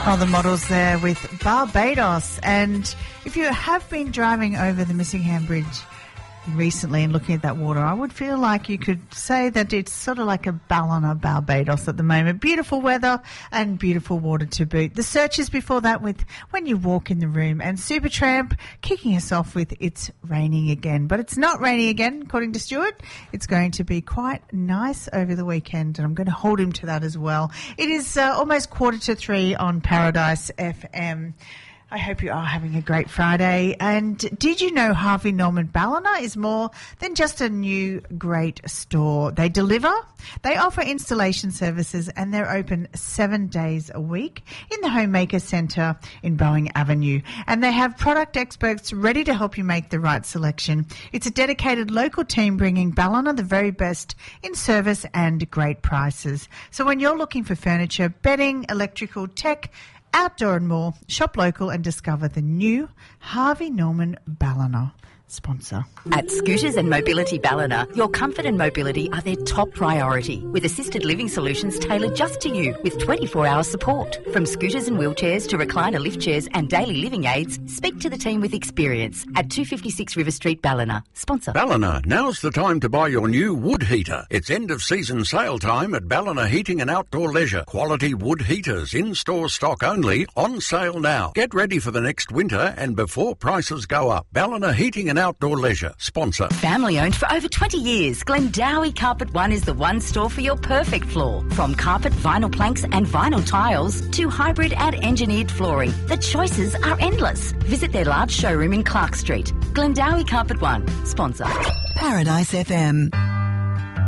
All the models there with Barbados. And if you have been driving over the Missingham Bridge recently and looking at that water, I would feel like you could say that it's sort of like a Ballina, Barbados at the moment. Beautiful weather and beautiful water to boot. The Searchers before that with When You Walk in the Room, and Supertramp kicking us off with It's Raining Again. But it's not raining again, according to Stuart. It's going to be quite nice over the weekend, and I'm going to hold him to that as well. It is almost 2:45 on Paradise FM. I hope you are having a great Friday. And did you know Harvey Norman Ballina is more than just a new great store? They deliver, they offer installation services, and they're open 7 days a week in the Homemaker Centre in Boeing Avenue. And they have product experts ready to help you make the right selection. It's a dedicated local team bringing Ballina the very best in service and great prices. So when you're looking for furniture, bedding, electrical, tech, outdoor and more, shop local and discover the new Harvey Norman Ballina. Sponsor. At Scooters and Mobility Ballina, your comfort and mobility are their top priority, with assisted living solutions tailored just to you with 24-hour support. From scooters and wheelchairs to recliner lift chairs and daily living aids, speak to the team with experience at 256 River Street, Ballina. Sponsor. Ballina, now's the time to buy your new wood heater. It's end-of-season sale time at Ballina Heating and Outdoor Leisure. Quality wood heaters, in-store stock only, on sale now. Get ready for the next winter and before prices go up. Ballina Heating and Outdoor Leisure. Sponsor. Family owned for over 20 years, Glendowie Carpet One is the one store for your perfect floor. From carpet, vinyl planks and vinyl tiles to hybrid and engineered flooring, the choices are endless. Visit their large showroom in Clark Street. Glendowie Carpet One. Sponsor. Paradise FM.